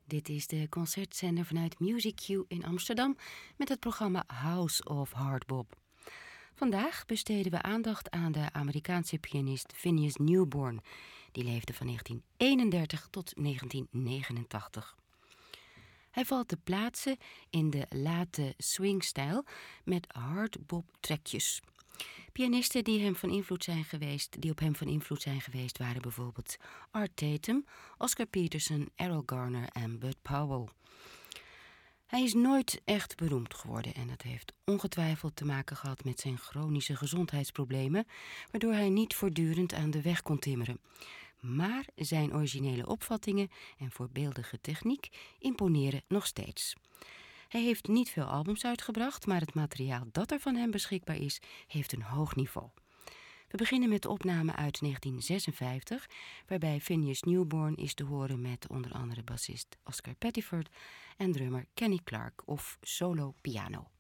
Dit is de concertzender vanuit Music Q in Amsterdam met het programma House of Hardbop. Vandaag besteden we aandacht aan de Amerikaanse pianist Phineas Newborn. Die leefde van 1931 tot 1989. Hij valt te plaatsen in de late swingstijl met hardbop-trekjes. Pianisten die op hem van invloed zijn geweest waren bijvoorbeeld Art Tatum, Oscar Peterson, Errol Garner en Bud Powell. Hij is nooit echt beroemd geworden en dat heeft ongetwijfeld te maken gehad met zijn chronische gezondheidsproblemen, waardoor hij niet voortdurend aan de weg kon timmeren. Maar zijn originele opvattingen en voorbeeldige techniek imponeren nog steeds. Hij heeft niet veel albums uitgebracht, maar het materiaal dat er van hem beschikbaar is, heeft een hoog niveau. We beginnen met de opname uit 1956, waarbij Phineas Newborn is te horen met onder andere bassist Oscar Pettiford en drummer Kenny Clarke of solo piano.